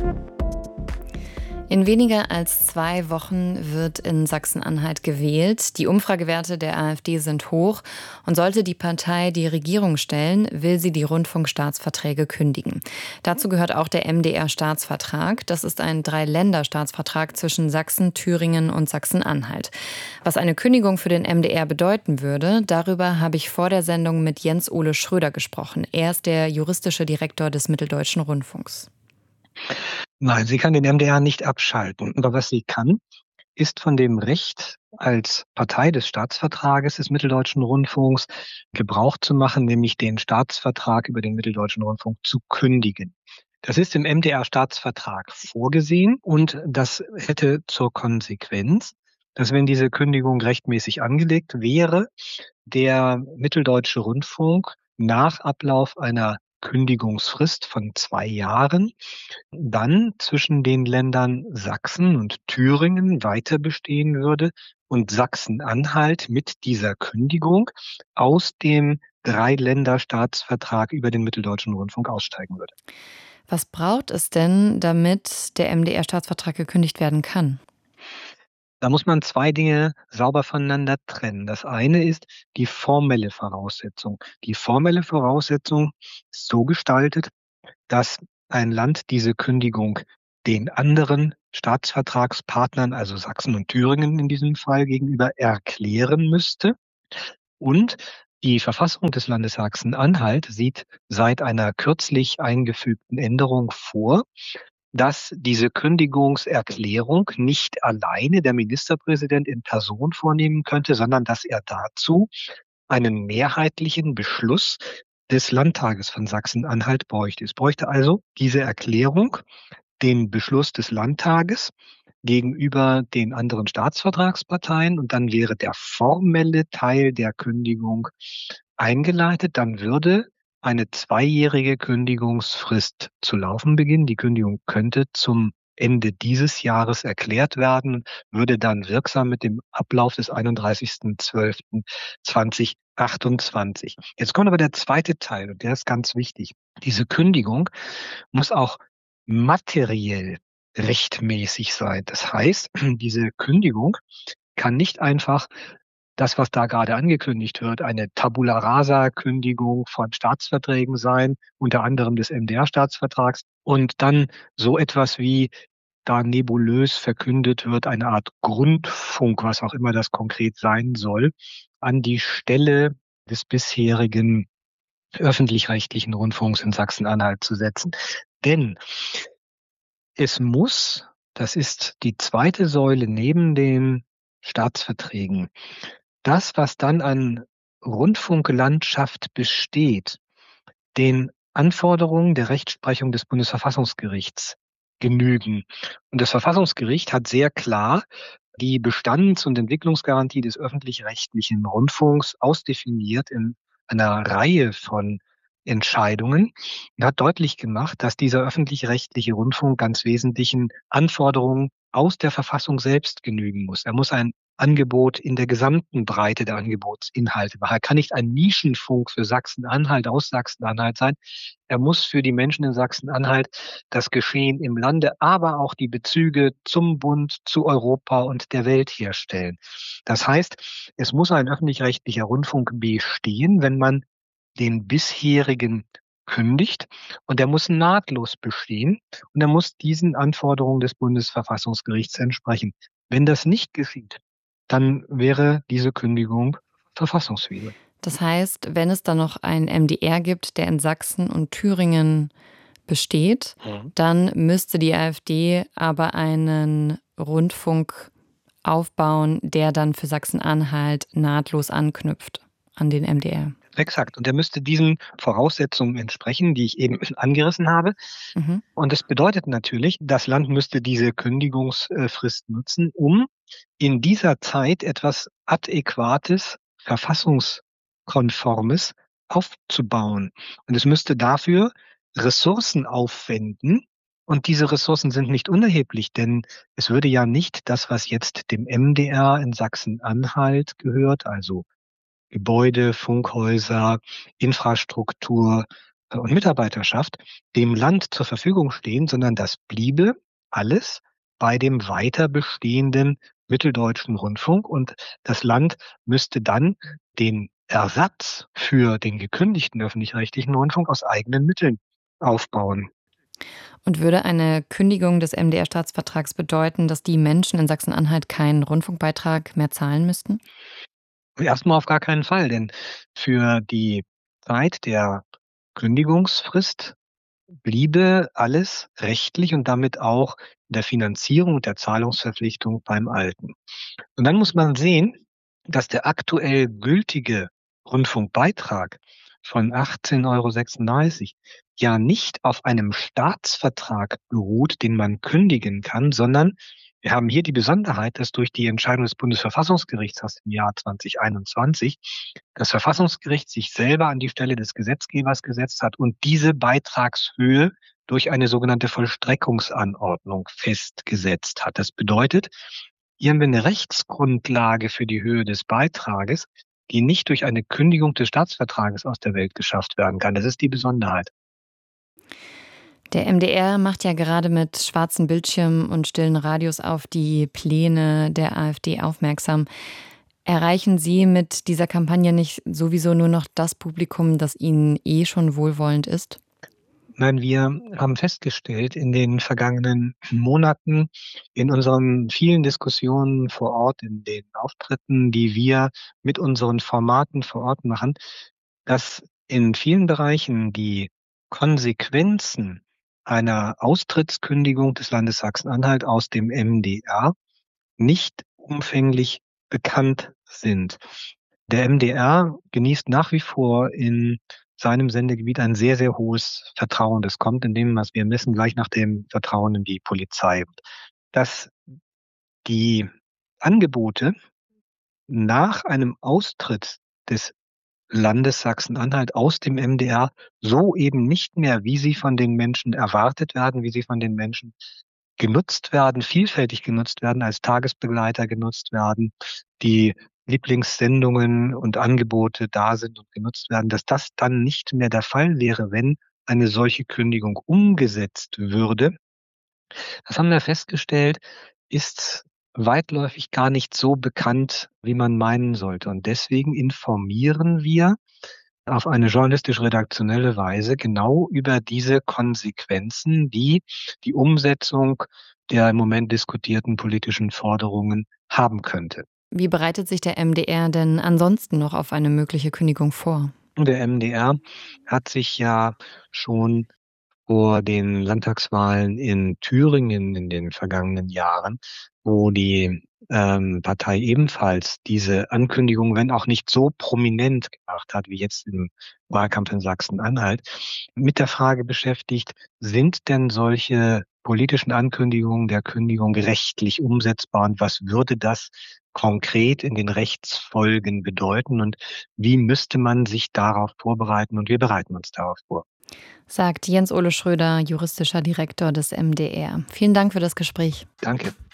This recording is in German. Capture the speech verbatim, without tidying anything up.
In weniger als zwei Wochen wird in Sachsen-Anhalt gewählt. Die Umfragewerte der AfD sind hoch. Und sollte die Partei die Regierung stellen, will sie die Rundfunkstaatsverträge kündigen. Dazu gehört auch der M D R-Staatsvertrag. Das ist ein Dreiländerstaatsvertrag zwischen Sachsen, Thüringen und Sachsen-Anhalt. Was eine Kündigung für den M D R bedeuten würde, darüber habe ich vor der Sendung mit Jens-Ole Schröder gesprochen. Er ist der juristische Direktor des Mitteldeutschen Rundfunks. Nein, sie kann den M D R nicht abschalten. Aber was sie kann, ist von dem Recht als Partei des Staatsvertrages des Mitteldeutschen Rundfunks Gebrauch zu machen, nämlich den Staatsvertrag über den Mitteldeutschen Rundfunk zu kündigen. Das ist im M D R-Staatsvertrag vorgesehen und das hätte zur Konsequenz, dass wenn diese Kündigung rechtmäßig angelegt wäre, der Mitteldeutsche Rundfunk nach Ablauf einer Kündigungsfrist von zwei Jahren dann zwischen den Ländern Sachsen und Thüringen weiter bestehen würde und Sachsen-Anhalt mit dieser Kündigung aus dem Dreiländerstaatsvertrag über den Mitteldeutschen Rundfunk aussteigen würde. Was braucht es denn, damit der M D R-Staatsvertrag gekündigt werden kann? Da muss man zwei Dinge sauber voneinander trennen. Das eine ist die formelle Voraussetzung. Die formelle Voraussetzung ist so gestaltet, dass ein Land diese Kündigung den anderen Staatsvertragspartnern, also Sachsen und Thüringen in diesem Fall, gegenüber erklären müsste. Und die Verfassung des Landes Sachsen-Anhalt sieht seit einer kürzlich eingefügten Änderung vor, dass diese Kündigungserklärung nicht alleine der Ministerpräsident in Person vornehmen könnte, sondern dass er dazu einen mehrheitlichen Beschluss des Landtages von Sachsen-Anhalt bräuchte. Es bräuchte also diese Erklärung, den Beschluss des Landtages gegenüber den anderen Staatsvertragsparteien und dann wäre der formelle Teil der Kündigung eingeleitet. Dann würde eine zweijährige Kündigungsfrist zu laufen beginnen. Die Kündigung könnte zum Ende dieses Jahres erklärt werden, würde dann wirksam mit dem Ablauf des einunddreißigsten zwölften zweitausendachtundzwanzig. Jetzt kommt aber der zweite Teil und der ist ganz wichtig. Diese Kündigung muss auch materiell rechtmäßig sein. Das heißt, diese Kündigung kann nicht einfach das, was da gerade angekündigt wird, eine Tabula Rasa-Kündigung von Staatsverträgen sein, unter anderem des M D R-Staatsvertrags, und dann so etwas wie da nebulös verkündet wird, eine Art Grundfunk, was auch immer das konkret sein soll, an die Stelle des bisherigen öffentlich-rechtlichen Rundfunks in Sachsen-Anhalt zu setzen. Denn es muss, das ist die zweite Säule neben den Staatsverträgen, das, was dann an Rundfunklandschaft besteht, den Anforderungen der Rechtsprechung des Bundesverfassungsgerichts genügen. Und das Verfassungsgericht hat sehr klar die Bestands- und Entwicklungsgarantie des öffentlich-rechtlichen Rundfunks ausdefiniert in einer Reihe von Entscheidungen und hat deutlich gemacht, dass dieser öffentlich-rechtliche Rundfunk ganz wesentlichen Anforderungen aus der Verfassung selbst genügen muss. Er muss ein Angebot in der gesamten Breite der Angebotsinhalte machen. Er kann nicht ein Nischenfunk für Sachsen-Anhalt aus Sachsen-Anhalt sein. Er muss für die Menschen in Sachsen-Anhalt das Geschehen im Lande, aber auch die Bezüge zum Bund, zu Europa und der Welt herstellen. Das heißt, es muss ein öffentlich-rechtlicher Rundfunk bestehen, wenn man den bisherigen kündigt, und er muss nahtlos bestehen und er muss diesen Anforderungen des Bundesverfassungsgerichts entsprechen. Wenn das nicht geschieht, dann wäre diese Kündigung verfassungswidrig. Das heißt, wenn es dann noch einen M D R gibt, der in Sachsen und Thüringen besteht, mhm. dann müsste die AfD aber einen Rundfunk aufbauen, der dann für Sachsen-Anhalt nahtlos anknüpft an den M D R. Exakt. Und er müsste diesen Voraussetzungen entsprechen, die ich eben angerissen habe. Mhm. Und das bedeutet natürlich, das Land müsste diese Kündigungsfrist nutzen, um in dieser Zeit etwas Adäquates, Verfassungskonformes aufzubauen. Und es müsste dafür Ressourcen aufwenden. Und diese Ressourcen sind nicht unerheblich, denn es würde ja nicht das, was jetzt dem M D R in Sachsen-Anhalt gehört, also Gebäude, Funkhäuser, Infrastruktur, und Mitarbeiterschaft dem Land zur Verfügung stehen, sondern das bliebe alles bei dem weiter bestehenden Mitteldeutschen Rundfunk und das Land müsste dann den Ersatz für den gekündigten öffentlich-rechtlichen Rundfunk aus eigenen Mitteln aufbauen. Und würde eine Kündigung des M D R-Staatsvertrags bedeuten, dass die Menschen in Sachsen-Anhalt keinen Rundfunkbeitrag mehr zahlen müssten? Erst mal auf gar keinen Fall, denn für die Zeit der Kündigungsfrist bliebe alles rechtlich und damit auch in der Finanzierung und der Zahlungsverpflichtung beim Alten. Und dann muss man sehen, dass der aktuell gültige Rundfunkbeitrag von achtzehn Euro sechsunddreißig ja nicht auf einem Staatsvertrag beruht, den man kündigen kann, sondern wir haben hier die Besonderheit, dass durch die Entscheidung des Bundesverfassungsgerichts aus dem Jahr zwanzig einundzwanzig das Verfassungsgericht sich selber an die Stelle des Gesetzgebers gesetzt hat und diese Beitragshöhe durch eine sogenannte Vollstreckungsanordnung festgesetzt hat. Das bedeutet, hier haben wir eine Rechtsgrundlage für die Höhe des Beitrages, die nicht durch eine Kündigung des Staatsvertrages aus der Welt geschafft werden kann. Das ist die Besonderheit. Der M D R macht ja gerade mit schwarzen Bildschirmen und stillen Radios auf die Pläne der AfD aufmerksam. Erreichen Sie mit dieser Kampagne nicht sowieso nur noch das Publikum, das Ihnen eh schon wohlwollend ist? Nein, wir haben festgestellt in den vergangenen Monaten in unseren vielen Diskussionen vor Ort, in den Auftritten, die wir mit unseren Formaten vor Ort machen, dass in vielen Bereichen die Konsequenzen einer Austrittskündigung des Landes Sachsen-Anhalt aus dem M D R nicht umfänglich bekannt sind. Der M D R genießt nach wie vor in seinem Sendegebiet ein sehr, sehr hohes Vertrauen. Das kommt in dem, was wir messen, gleich nach dem Vertrauen in die Polizei. Dass die Angebote nach einem Austritt des Landes Sachsen-Anhalt aus dem M D R so eben nicht mehr, wie sie von den Menschen erwartet werden, wie sie von den Menschen genutzt werden, vielfältig genutzt werden, als Tagesbegleiter genutzt werden, die Lieblingssendungen und Angebote da sind und genutzt werden, dass das dann nicht mehr der Fall wäre, wenn eine solche Kündigung umgesetzt würde. Das haben wir festgestellt, ist weitläufig gar nicht so bekannt, wie man meinen sollte. Und deswegen informieren wir auf eine journalistisch-redaktionelle Weise genau über diese Konsequenzen, die die Umsetzung der im Moment diskutierten politischen Forderungen haben könnte. Wie bereitet sich der M D R denn ansonsten noch auf eine mögliche Kündigung vor? Der M D R hat sich ja schon vor den Landtagswahlen in Thüringen in den vergangenen Jahren, wo die ähm, Partei ebenfalls diese Ankündigung, wenn auch nicht so prominent gemacht hat wie jetzt im Wahlkampf in Sachsen-Anhalt, mit der Frage beschäftigt, sind denn solche politischen Ankündigungen der Kündigung rechtlich umsetzbar und was würde das konkret in den Rechtsfolgen bedeuten und wie müsste man sich darauf vorbereiten? Und wir bereiten uns darauf vor. Sagt Jens Ole Schröder, juristischer Direktor des M D R. Vielen Dank für das Gespräch. Danke.